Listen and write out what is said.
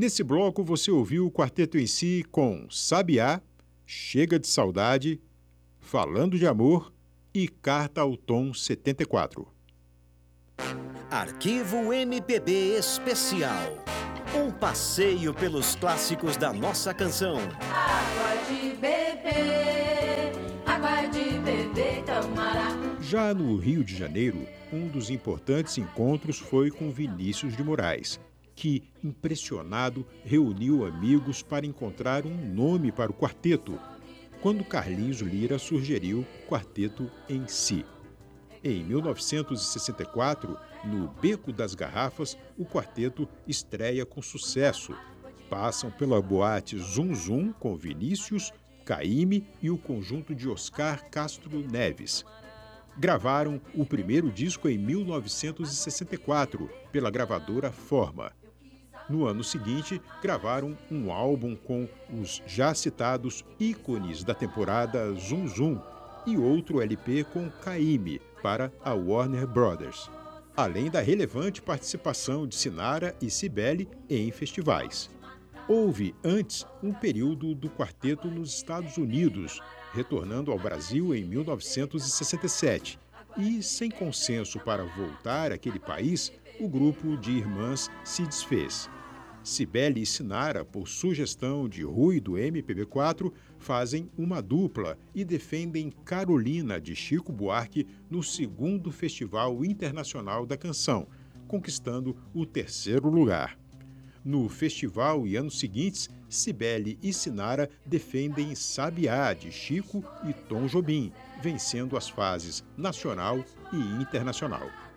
Nesse bloco você ouviu o quarteto em si com Sabiá, Chega de Saudade, Falando de Amor e Carta ao Tom 74. Arquivo MPB Especial. Um passeio pelos clássicos da nossa canção. Água de beber, camará. Já no Rio de Janeiro, um dos importantes encontros foi com Vinícius de Moraes, que, impressionado, reuniu amigos para encontrar um nome para o quarteto, quando Carlinhos Lira sugeriu Quarteto em Si. Em 1964, no Beco das Garrafas, o quarteto estreia com sucesso. Passam pela boate Zum Zum com Vinícius, Caymmi e o conjunto de Oscar Castro Neves. Gravaram o primeiro disco em 1964, pela gravadora Forma. No ano seguinte, gravaram um álbum com os já citados ícones da temporada Zum Zum e outro LP com Caymmi para a Warner Brothers, além da relevante participação de Sinara e Cibele em festivais. Houve antes um período do quarteto nos Estados Unidos, retornando ao Brasil em 1967, e, sem consenso para voltar àquele país, o grupo de irmãs se desfez. Cibele e Sinara, por sugestão de Rui do MPB4, fazem uma dupla e defendem Carolina, de Chico Buarque, no 2º Festival Internacional da Canção, conquistando o 3º lugar. No festival e anos seguintes, Cibele e Sinara defendem Sabiá, de Chico e Tom Jobim, vencendo as fases nacional e internacional.